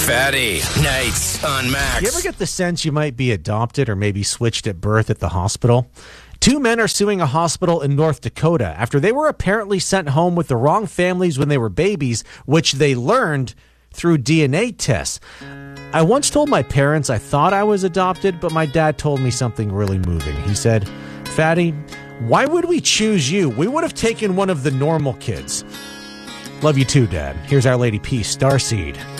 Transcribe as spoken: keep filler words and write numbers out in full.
Fatty Nights on Max. You ever get the sense you might be adopted or maybe switched at birth at the hospital? Two men are suing a hospital in North Dakota after they were apparently sent home with the wrong families when they were babies, which they learned through D N A tests. I once told my parents I thought I was adopted, but my dad told me something really moving. He said, "Fatty, why would we choose you? We would have taken one of the normal kids." Love you too, Dad. Here's Our Lady Peace, Starseed.